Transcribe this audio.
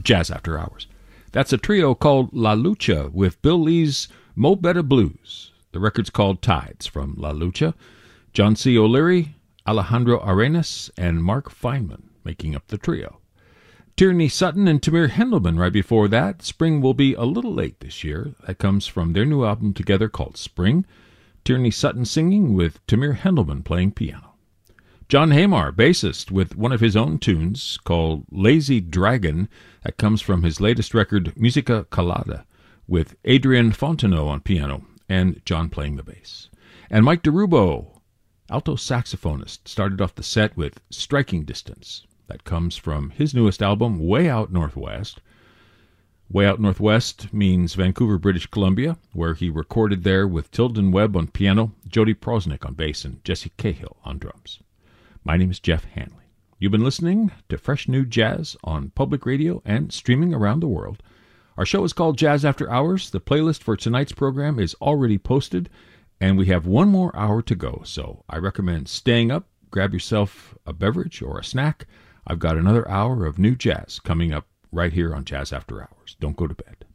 Jazz After Hours. That's a trio called La Lucha with Bill Lee's Mo Better Blues. The record's called Tides from La Lucha. John C. O'Leary, Alejandro Arenas, and Mark Feynman making up the trio. Tierney Sutton and Tamir Hendelman right before that. Spring Will Be a Little Late this year. That comes from their new album together called Spring. Tierney Sutton singing with Tamir Hendelman playing piano. John Hamar, bassist, with one of his own tunes called Lazy Dragon. That comes from his latest record, Musica Calada, with Adrian Fontenot on piano and John playing the bass. And Mike DeRubo, alto saxophonist, started off the set with Striking Distance. That comes from his newest album, Way Out Northwest. Way Out Northwest means Vancouver, British Columbia, where he recorded there with Tilden Webb on piano, Jody Prosnick on bass, and Jesse Cahill on drums. My name is Jeff Hanley. You've been listening to Fresh New Jazz on public radio and streaming around the world. Our show is called Jazz After Hours. The playlist for tonight's program is already posted, and we have one more hour to go, so I recommend staying up, grab yourself a beverage or a snack. I've got another hour of new jazz coming up right here on Jazz After Hours. Don't go to bed.